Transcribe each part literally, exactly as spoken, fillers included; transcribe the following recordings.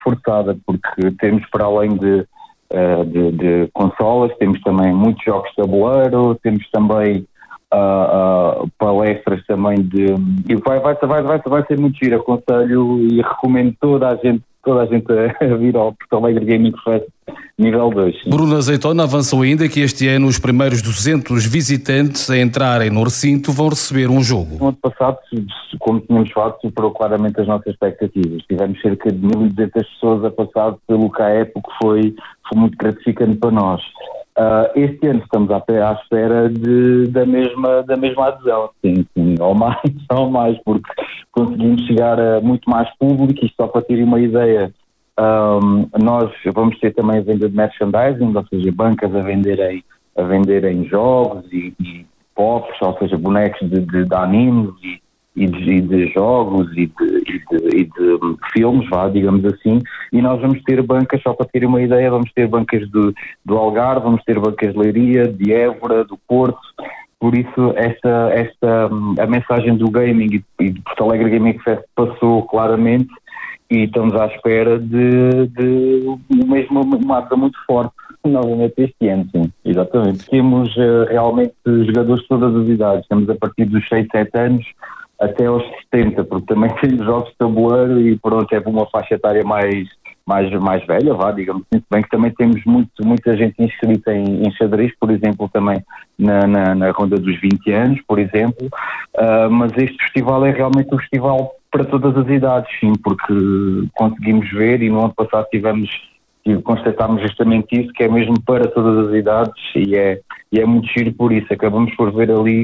reforçada, porque temos, para além de, uh, de, de consolas, temos também muitos jogos de tabuleiro, temos também uh, uh, palestras também de... E vai, vai, vai, vai, vai ser muito giro. Aconselho e recomendo toda a gente, toda a gente a vir ao Porto Alegre Gaming Fest nível dois. Sim. Bruno Azeitona avançou ainda que este ano os primeiros duzentos visitantes a entrarem no recinto vão receber um jogo. No ano passado, como tínhamos falado, superou claramente as nossas expectativas. Tivemos cerca de mil e duzentas pessoas a passar pelo K E P, o que foi, foi muito gratificante para nós. Uh, este ano estamos até à espera de, da, mesma, da mesma adesão, sim, sim, ou mais, ou mais, porque conseguimos chegar a muito mais público. E só para terem uma ideia, um, nós vamos ter também a venda de merchandising, ou seja, bancas a venderem, a venderem jogos e, e pops, ou seja, bonecos de, de, de animes e, e, de, e de jogos e de, e de, e de filmes, vá, digamos assim, e nós vamos ter bancas, só para terem uma ideia, vamos ter bancas do, do Algarve, vamos ter bancas de Leiria, de Évora, do Porto. Por isso esta, esta, a mensagem do gaming e do Porto Alegre Gaming Fest passou claramente, e estamos à espera de, de mesmo uma ata muito forte novamente este ano, sim, exatamente. Temos uh, realmente jogadores de todas as idades, temos a partir dos seis, sete anos até aos setenta, porque também temos jogos de tabuleiro e pronto, é para uma faixa etária mais, mais, mais velha, vá, digamos assim, bem que também temos muito, muita gente inscrita em, em xadrez, por exemplo, também na, na, na ronda dos vinte anos, por exemplo, uh, mas este festival é realmente um festival para todas as idades, sim, porque conseguimos ver, e no ano passado tivemos, constatámos justamente isso, que é mesmo para todas as idades, e é, e é muito giro por isso. Acabamos por ver ali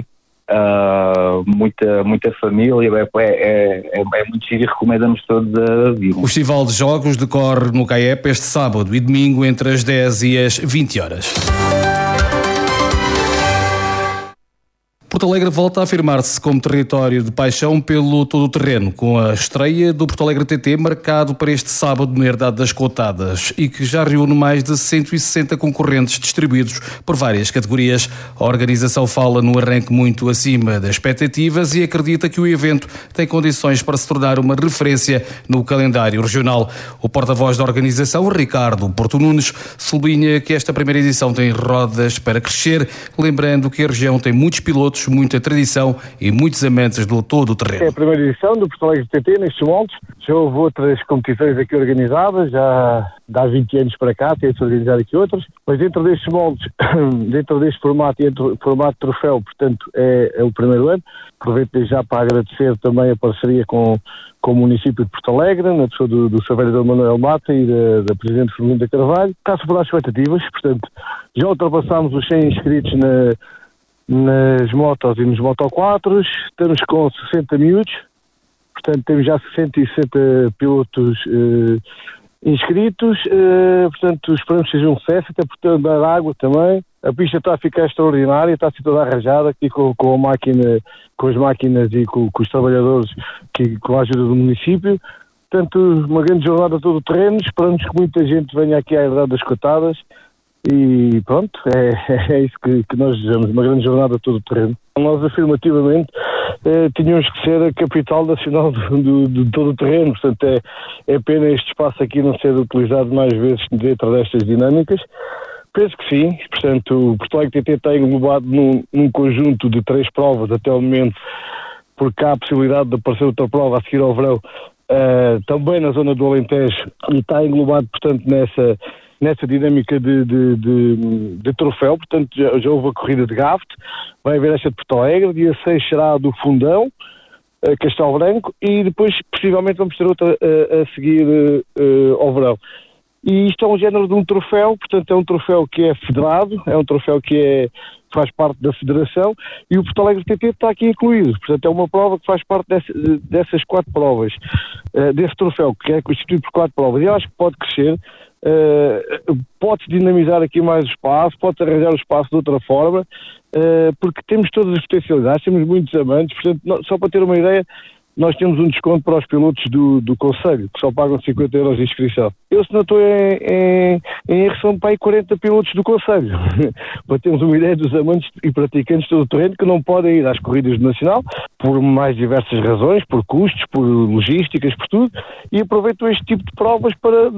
uh, muita, muita família, é, é, é, é muito giro, e recomendamos todos a vir. O Festival de Jogos decorre no K E P este sábado e domingo entre as dez e as vinte horas. Porto Alegre volta a afirmar-se como território de paixão pelo todo-terreno, com a estreia do Porto Alegre T T marcado para este sábado na Herdade das Coutadas, e que já reúne mais de cento e sessenta concorrentes distribuídos por várias categorias. A organização fala no arranque muito acima das expectativas e acredita que o evento tem condições para se tornar uma referência no calendário regional. O porta-voz da organização, Ricardo Porto Nunes, sublinha que esta primeira edição tem rodas para crescer, lembrando que a região tem muitos pilotos, muita tradição e muitos amantes do todo o terreno. É a primeira edição do Porto Alegre T T nestes moldes. Já houve outras competições aqui organizadas, já há vinte anos para cá, tem-se organizado aqui outras, mas dentro destes moldes, dentro deste formato, dentro formato de troféu, portanto, é, é o primeiro ano. Aproveito já para agradecer também a parceria com, com o município de Porto Alegre, na pessoa do, do seu vereador Manuel Mata e da, da Presidente Fernanda Carvalho. Está superar as expectativas, portanto, já ultrapassámos os cem inscritos na nas motos e nos motoquatros, estamos com sessenta miúdos, portanto temos já sessenta e sessenta pilotos uh, inscritos, uh, portanto esperamos que seja um sucesso, até por ter dar água também. A pista está a ficar extraordinária, está a ser toda arranjada aqui com, com a máquina, com as máquinas e com, com os trabalhadores, que, com a ajuda do município. Portanto, uma grande jornada todo o terreno, esperamos que muita gente venha aqui à Herdade das Coutadas. E pronto, é, é isso que, que nós desejamos, uma grande jornada todo o terreno. Nós afirmativamente eh, tínhamos que ser a capital nacional do, do, do todo o terreno, portanto é, é pena este espaço aqui não ser utilizado mais vezes dentro destas dinâmicas. Penso que sim, portanto o Porto Alegre T T está englobado num, num conjunto de três provas até o momento, porque há a possibilidade de aparecer outra prova a seguir ao verão, uh, também na zona do Alentejo, e está englobado portanto nessa... nessa dinâmica de, de, de, de troféu, portanto já, já houve a corrida de Gaft, vai haver esta de Porto Alegre, dia seis será a do Fundão, a Castelo Branco, e depois possivelmente vamos ter outra a, a seguir uh, ao verão. E isto é um género de um troféu, portanto é um troféu que é federado, é um troféu que é, faz parte da federação, e o Porto Alegre T T está aqui incluído, portanto é uma prova que faz parte desse, dessas quatro provas, uh, desse troféu, que é constituído por quatro provas, e eu acho que pode crescer. Uh, pode-se dinamizar aqui mais o espaço, pode-se arranjar o espaço de outra forma, uh, porque temos todas as potencialidades, temos muitos amantes, portanto, não, só para ter uma ideia, nós temos um desconto para os pilotos do, do Conselho, que só pagam cinquenta euros de inscrição. Eu, se não estou em, em, em erro, são para aí quarenta pilotos do Conselho. Para termos uma ideia dos amantes e praticantes do terreno que não podem ir às corridas do Nacional, por mais diversas razões, por custos, por logísticas, por tudo, e aproveitam este tipo de provas para